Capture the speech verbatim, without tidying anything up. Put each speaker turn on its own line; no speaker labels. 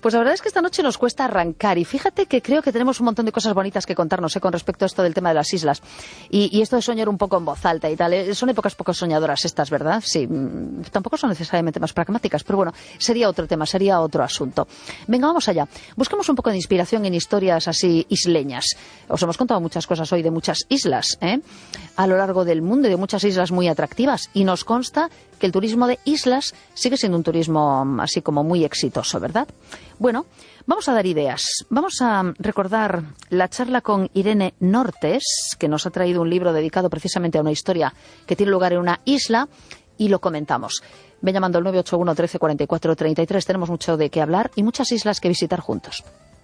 Pues la verdad es que esta noche nos cuesta arrancar y fíjate que creo que tenemos un montón de cosas bonitas que contarnos, ¿eh? Con respecto a esto del tema de las islas y, y esto de soñar un poco en voz alta y tal. ¿eh? Son épocas poco soñadoras estas, ¿verdad? Sí, mmm, tampoco son necesariamente más pragmáticas, pero bueno, sería otro tema, sería otro asunto. Venga, vamos allá. Busquemos un poco de inspiración en historias así isleñas. Os hemos contado muchas cosas hoy de muchas islas, ¿eh? A lo largo del mundo y de muchas islas muy atractivas y nos consta que el turismo de islas sigue siendo un turismo así como muy exitoso, ¿verdad? Bueno, vamos a dar ideas. Vamos a recordar la charla con Irene Nortes, que nos ha traído un libro dedicado precisamente a una historia que tiene lugar en una isla y lo comentamos. Ven llamando al nueve ocho uno, trece, cuarenta y cuatro, treinta y tres. Tenemos mucho de qué hablar y muchas islas que visitar juntos.